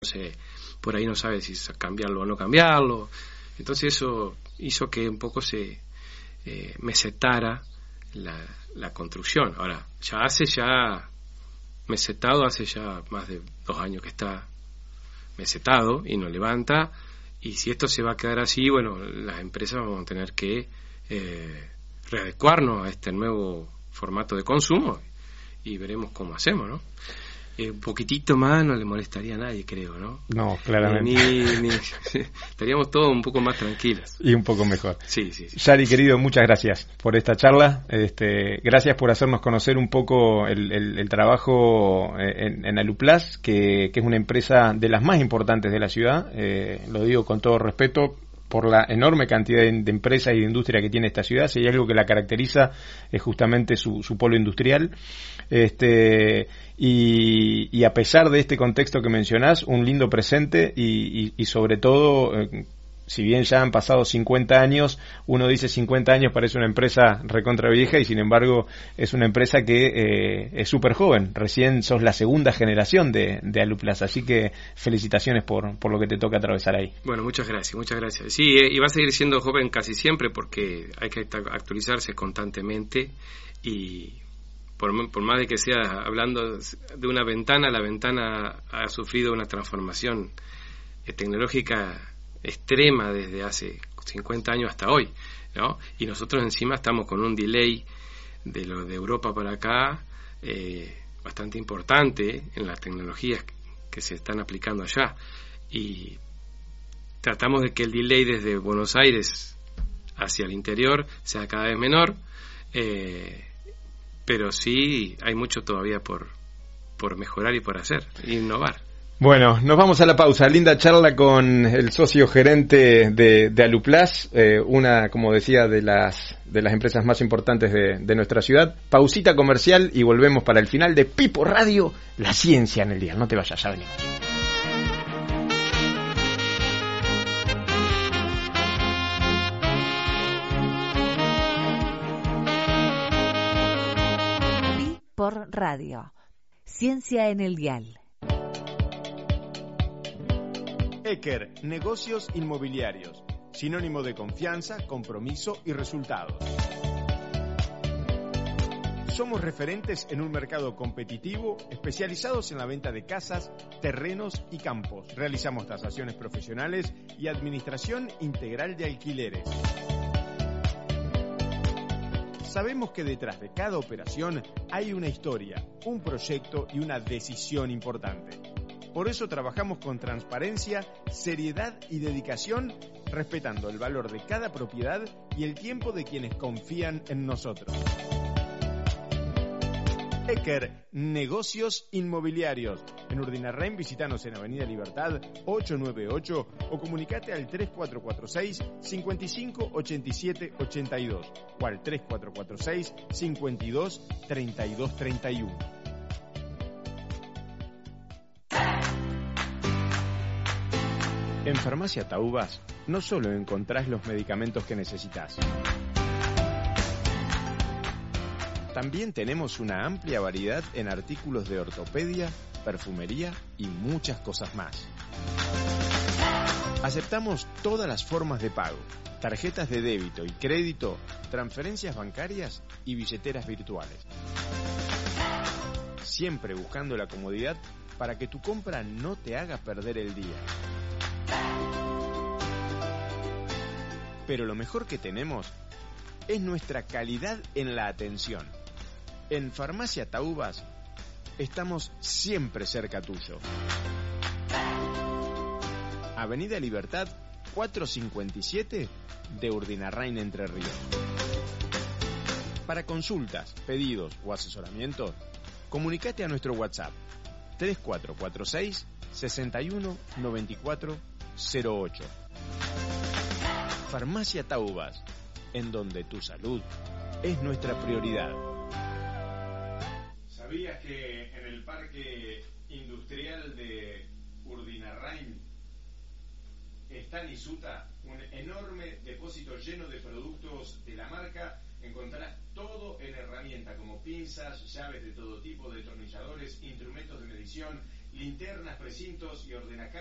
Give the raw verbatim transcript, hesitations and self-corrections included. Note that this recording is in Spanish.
Entonces, por ahí no sabe si cambiarlo o no cambiarlo. Entonces eso hizo que un poco se eh, mesetara la, la construcción. Ahora, ya hace ya mesetado, hace ya más de dos años que está mesetado y no levanta. Y si esto se va a quedar así, bueno, las empresas vamos a tener que eh, readecuarnos a este nuevo formato de consumo y veremos cómo hacemos, ¿no? Eh, un poquitito más no le molestaría a nadie, creo, ¿no? No, claramente. Ni, ni, estaríamos todos un poco más tranquilos. Y un poco mejor. Sí, sí, sí. Yari, querido, muchas gracias por esta charla. Este, gracias por hacernos conocer un poco el, el, el trabajo en, en Aluplas, que, que es una empresa de las más importantes de la ciudad. Eh, lo digo con todo respeto, por la enorme cantidad de, de empresas y de industria que tiene esta ciudad. Si hay algo que la caracteriza es justamente su, su polo industrial. Este, y, y a pesar de este contexto que mencionás, un lindo presente y, y, y sobre todo, eh, si bien ya han pasado cincuenta años, uno dice cincuenta años parece una empresa recontra vieja y sin embargo es una empresa que eh, es súper joven. Recién sos la segunda generación de, de Aluplas, así que felicitaciones por, por lo que te toca atravesar ahí. Bueno, muchas gracias, muchas gracias. Sí, y va a seguir siendo joven casi siempre porque hay que actualizarse constantemente y por, por más de que sea hablando de una ventana, la ventana ha sufrido una transformación tecnológica extrema desde hace cincuenta años hasta hoy, ¿no? Y nosotros encima estamos con un delay de lo de Europa para acá eh, bastante importante en las tecnologías que se están aplicando allá y tratamos de que el delay desde Buenos Aires hacia el interior sea cada vez menor, eh, pero sí hay mucho todavía por por mejorar y por hacer, innovar. Bueno, nos vamos a la pausa. Linda charla con el socio gerente de, de Aluplas, eh, una, como decía, de las de las empresas más importantes de, de nuestra ciudad. Pausita comercial y volvemos para el final de Pipo Radio, la ciencia en el día. No te vayas, ya venimos. Pipo Radio, ciencia en el dial. Eker, negocios inmobiliarios, sinónimo de confianza, compromiso y resultados. Somos referentes en un mercado competitivo, especializados en la venta de casas, terrenos y campos. Realizamos tasaciones profesionales y administración integral de alquileres. Sabemos que detrás de cada operación hay una historia, un proyecto y una decisión importante. Por eso trabajamos con transparencia, seriedad y dedicación, respetando el valor de cada propiedad y el tiempo de quienes confían en nosotros. Eker, negocios inmobiliarios. En Urdinarrain, visítanos en Avenida Libertad ochocientos noventa y ocho o comunicate al tres cuatro cuatro seis, cinco cinco, ocho siete ocho dos o al tres cuatro cuatro seis, cinco dos, tres dos tres uno. En Farmacia Taubas no solo encontrás los medicamentos que necesitas. También tenemos una amplia variedad en artículos de ortopedia, perfumería y muchas cosas más. Aceptamos todas las formas de pago, tarjetas de débito y crédito, transferencias bancarias y billeteras virtuales. Siempre buscando la comodidad para que tu compra no te haga perder el día. Pero lo mejor que tenemos es nuestra calidad en la atención. En Farmacia Taubas estamos siempre cerca tuyo. Avenida Libertad cuatrocientos cincuenta y siete de Urdinarrain, Entre Ríos. Para consultas, pedidos o asesoramiento, comunicate a nuestro WhatsApp tres cuatro cuatro seis, seis uno nueve cuatro cero ocho. Farmacia Taubas, en donde tu salud es nuestra prioridad. ¿Sabías que en el parque industrial de Urdinarrain está Nisuta, un enorme depósito lleno de productos de la marca? Encontrarás todo en herramienta como pinzas, llaves de todo tipo, destornilladores, instrumentos de medición linternas, precintos y ordenacables